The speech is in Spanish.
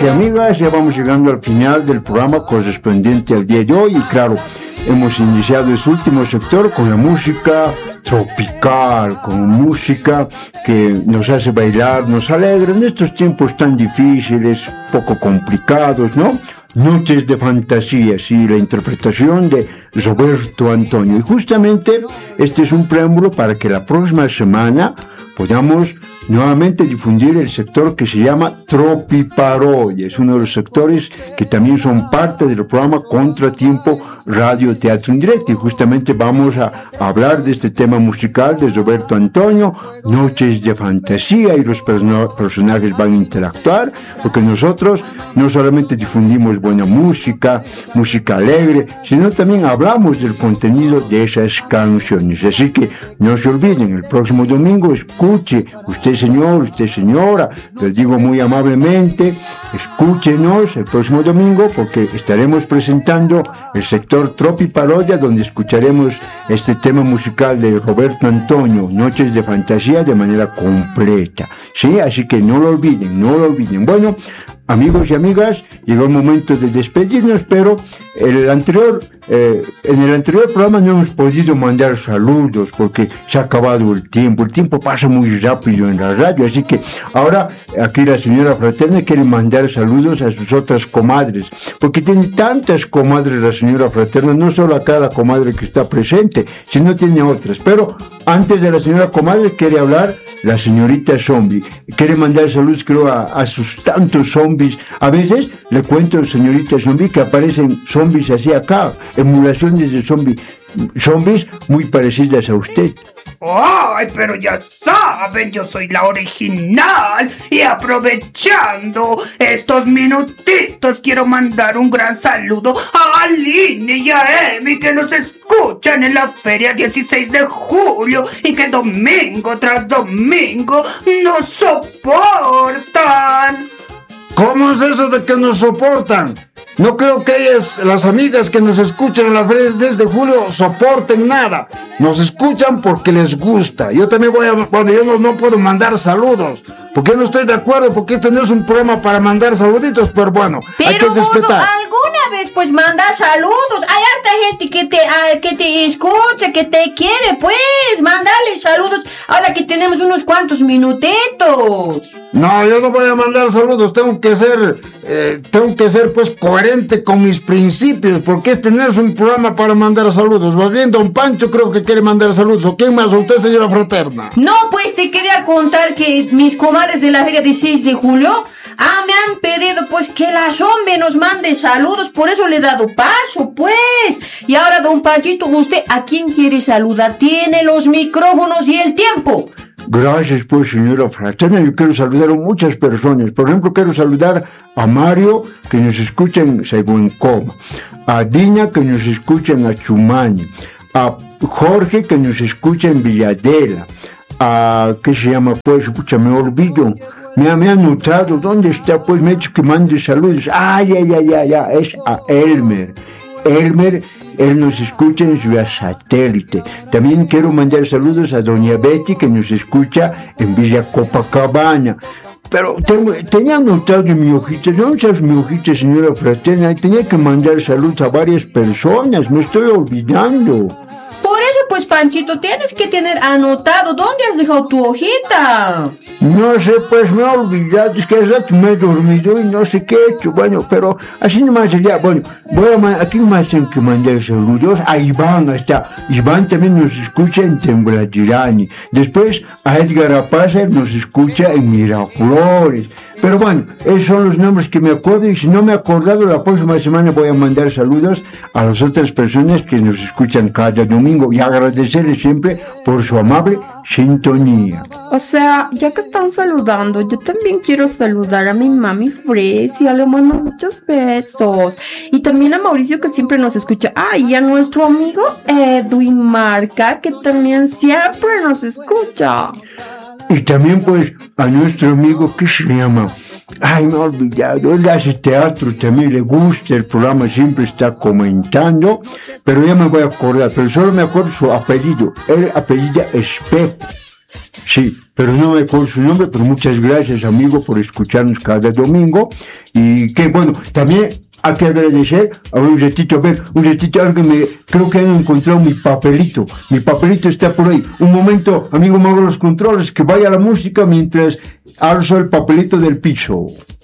y amigas, ya vamos llegando al final del programa correspondiente al día de hoy y claro, hemos iniciado este último sector con la música tropical, con música que nos hace bailar, nos alegra en estos tiempos tan difíciles, poco complicados, ¿no? Noches de fantasía, sí, la interpretación de Roberto Antonio. Y justamente este es un preámbulo para que la próxima semana podamos nuevamente difundir el sector que se llama Tropiparodia. Es uno de los sectores que también son parte del programa Contratiempo Radio Teatro en Directo. Y justamente vamos a hablar de este tema musical de Roberto Antonio, Noches de Fantasía, y los personajes van a interactuar, porque nosotros no solamente difundimos buena música, música alegre, sino también hablamos del contenido de esas canciones. Así que no se olviden, el próximo domingo escuche, usted señor, usted señora, les digo muy amablemente, escúchenos el próximo domingo porque estaremos presentando el sector Tropiparodia, donde escucharemos este tema musical de Roberto Antonio, Noches de Fantasía, de manera completa. Sí, así que no lo olviden, no lo olviden. Bueno, amigos y amigas, llegó el momento de despedirnos, pero en el anterior programa no hemos podido mandar saludos porque se ha acabado el tiempo pasa muy rápido en la radio, así que ahora aquí la señora Fraterna quiere mandar saludos a sus otras comadres, porque tiene tantas comadres la señora Fraterna, no solo a cada comadre que está presente, sino tiene otras, pero antes de la señora comadre quiere hablar la señorita Zombie, quiere mandar saludos creo a sus tantos zombies. A veces le cuento, señorita Zombie, que aparecen zombies así acá, emulaciones de zombies muy parecidas a usted. ¡Ay, pero ya saben, yo soy la original! Y aprovechando estos minutitos, quiero mandar un gran saludo a Aline y a Emi, que nos escuchan en la feria 16 de julio y que domingo tras domingo nos soportan. ¿Cómo es eso de que nos soportan? No creo que ellas, las amigas que nos escuchan en la feria 16 de julio, soporten nada. Nos escuchan porque les gusta. Yo también yo no puedo mandar saludos, porque yo no estoy de acuerdo, porque este no es un programa para mandar saluditos, pero bueno, hay que respetar. Alguna vez pues manda saludos. Hay harta gente que te escucha, que te quiere, pues mandale saludos ahora que tenemos unos cuantos minutitos. No, yo no voy a mandar saludos, tengo que ser pues coherente con mis principios, porque este no es un programa para mandar saludos. Más bien don Pancho creo que quiere mandar saludos. ¿O quién más? ¿Usted, señora Fraterna? No, pues te quería contar que mis comadres de la feria 16 de julio me han pedido pues que la Zombie nos mande saludos, por eso le he dado paso, pues. Y ahora, don Panchito, ¿usted a quién quiere saludar? Tiene los micrófonos y el tiempo. Gracias, pues, señora Fraterna. Yo quiero saludar a muchas personas. Por ejemplo, quiero saludar a Mario, que nos escucha en Seguencoma, a Dina, que nos escucha en Achumani, a Jorge, que nos escucha en Villadela, ¿qué se llama? Pues, escucha, me olvido. Me ha notado, ¿dónde está? Pues me ha dicho que mande saludos. Ya, es a Elmer. Él nos escucha en Ciudad Satélite. También quiero mandar saludos a doña Betty, que nos escucha en Villa Copacabana. Pero tenía anotado en mi hojita, ¿dónde está mi hojita, señora Fraterna? Tenía que mandar saludos a varias personas, me estoy olvidando. Por eso, pues, Panchito, tienes que tener anotado. ¿Dónde has dejado tu hojita? No sé, pues me he olvidado. Es que hace rato me he dormido y no sé qué he hecho. Bueno, pero así nomás ya. Bueno, aquí más tengo que mandar saludos. A Iván, Iván también nos escucha en Temblatirani. Después a Edgar Apaza nos escucha en Miraflores. Pero bueno, esos son los nombres que me acuerdo, y si no me he acordado, la próxima semana voy a mandar saludos a las otras personas que nos escuchan cada domingo y agradecerles siempre por su amable sintonía. O sea, ya que están saludando, yo también quiero saludar a mi mami Fresia, le mando muchos besos. Y también a Mauricio, que siempre nos escucha. Y a nuestro amigo Edwin Marca, que también siempre nos escucha. Y también pues a nuestro amigo, ¿qué se llama? Me he olvidado, él hace teatro, también le gusta el programa, siempre está comentando, pero ya me voy a acordar, pero solo me acuerdo su apellido, él apellida Espejo. Sí, pero no me acuerdo su nombre, pero muchas gracias, amigo, por escucharnos cada domingo. Y que bueno, también hay que agradecer, a ver, un ratito, alguien creo que han encontrado mi papelito está por ahí. Un momento, amigo, me hago los controles, que vaya la música mientras alzo el papelito del piso.